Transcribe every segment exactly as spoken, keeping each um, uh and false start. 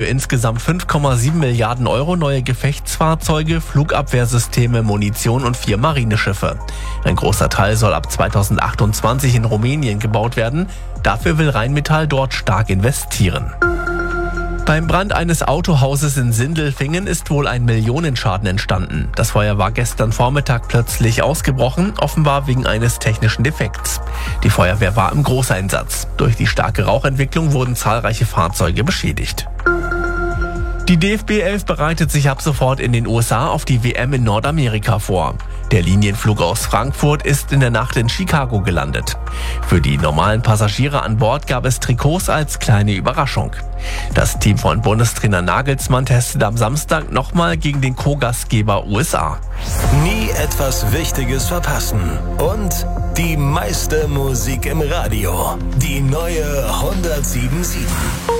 insgesamt fünf Komma sieben Milliarden Euro neue Gefechtsfahrzeuge, Flugabwehrsysteme, Munition und vier Marineschiffe. Ein großer Teil soll ab zweitausendachtundzwanzig in Rumänien gebaut werden. Dafür will Rheinmetall dort stark investieren. Beim Brand eines Autohauses in Sindelfingen ist wohl ein Millionenschaden entstanden. Das Feuer war gestern Vormittag plötzlich ausgebrochen, offenbar wegen eines technischen Defekts. Die Feuerwehr war im Großeinsatz. Durch die starke Rauchentwicklung wurden zahlreiche Fahrzeuge beschädigt. Die D F B elf bereitet sich ab sofort in den U S A auf die W M in Nordamerika vor. Der Linienflug aus Frankfurt ist in der Nacht in Chicago gelandet. Für die normalen Passagiere an Bord gab es Trikots als kleine Überraschung. Das Team von Bundestrainer Nagelsmann testet am Samstag nochmal gegen den Co-Gastgeber U S A. Nie etwas Wichtiges verpassen. Und die meiste Musik im Radio. Die neue hundertsieben Komma sieben.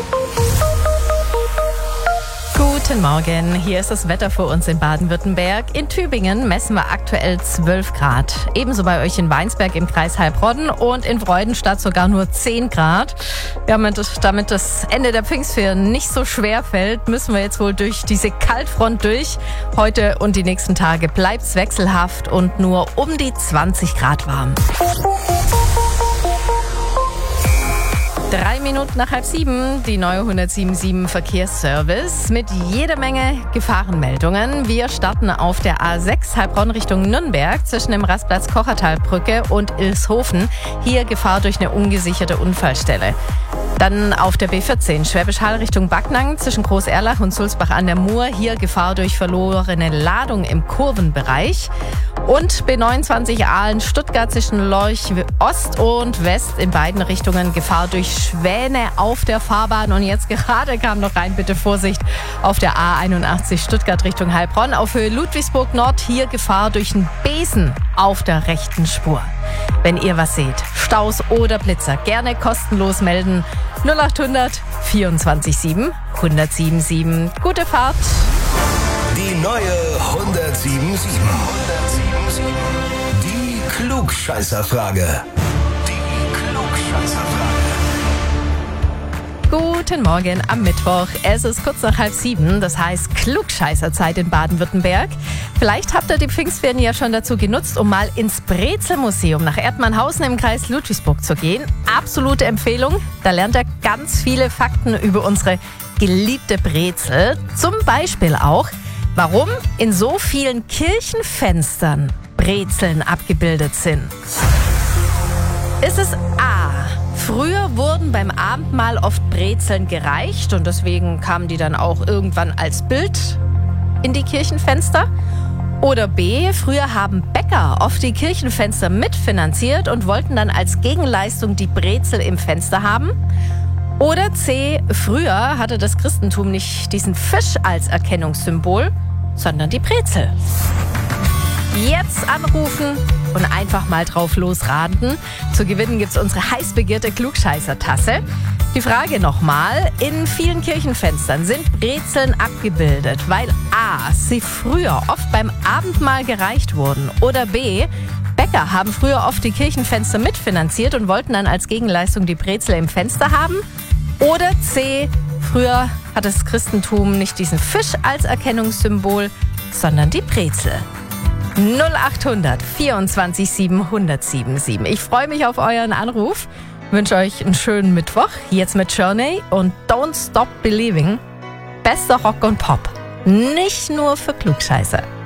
Guten Morgen, hier ist das Wetter für uns in Baden-Württemberg. In Tübingen messen wir aktuell zwölf Grad. Ebenso bei euch in Weinsberg im Kreis Heilbronn und in Freudenstadt sogar nur zehn Grad. Ja, damit das Ende der Pfingstferien nicht so schwer fällt, müssen wir jetzt wohl durch diese Kaltfront durch. Heute und die nächsten Tage bleibt's wechselhaft und nur um die zwanzig Grad warm. Drei Minuten nach halb sieben, die neue hundertsieben Komma sieben Verkehrsservice mit jeder Menge Gefahrenmeldungen. Wir starten auf der A sechs Heilbronn Richtung Nürnberg zwischen dem Rastplatz Kochertalbrücke und Ilshofen. Hier Gefahr durch eine ungesicherte Unfallstelle. Dann auf der B vierzehn Schwäbisch Hall Richtung Backnang zwischen Großerlach und Sulzbach an der Mur. Hier Gefahr durch verlorene Ladung im Kurvenbereich. Und B neunundzwanzig Aalen Stuttgart zwischen Lorch Ost und West in beiden Richtungen Gefahr durch Schwäne auf der Fahrbahn. Und jetzt gerade kam noch rein, bitte Vorsicht, auf der A einundachtzig Stuttgart Richtung Heilbronn. Auf Höhe Ludwigsburg Nord hier Gefahr durch einen Besen auf der rechten Spur. Wenn ihr was seht, Staus oder Blitzer, gerne kostenlos melden. null achthundert vierundzwanzig sieben hundertsieben Komma sieben. Gute Fahrt. Die neue hundertsieben Komma sieben. Die Klugscheißerfrage. Die Klugscheißerfrage. Guten Morgen am Mittwoch. Es ist kurz nach halb sieben, das heißt Klugscheißerzeit in Baden-Württemberg. Vielleicht habt ihr die Pfingstferien ja schon dazu genutzt, um mal ins Brezelmuseum nach Erdmannhausen im Kreis Ludwigsburg zu gehen. Absolute Empfehlung. Da lernt ihr ganz viele Fakten über unsere geliebte Brezel. Zum Beispiel auch, warum in so vielen Kirchenfenstern Brezeln abgebildet sind. Ist es A: Früher wurden beim Abendmahl oft Brezeln gereicht und deswegen kamen die dann auch irgendwann als Bild in die Kirchenfenster? Oder B: Früher haben Bäcker oft die Kirchenfenster mitfinanziert und wollten dann als Gegenleistung die Brezel im Fenster haben? Oder C: Früher hatte das Christentum nicht diesen Fisch als Erkennungssymbol, sondern die Brezel. Jetzt anrufen und einfach mal drauf losraten. Zu gewinnen gibt's unsere heiß begehrte Klugscheißer-Tasse. Die Frage nochmal: In vielen Kirchenfenstern sind Brezeln abgebildet, weil A: sie früher oft beim Abendmahl gereicht wurden, oder B: Bäcker haben früher oft die Kirchenfenster mitfinanziert und wollten dann als Gegenleistung die Brezel im Fenster haben, oder C: Früher hat das Christentum nicht diesen Fisch als Erkennungssymbol, sondern die Brezel. null achthundert vierundzwanzig sieben hundertsieben sieben. Ich freue mich auf euren Anruf, wünsche euch einen schönen Mittwoch. Jetzt mit Journey und Don't Stop Believing. Bester Rock und Pop. Nicht nur für Klugscheißer.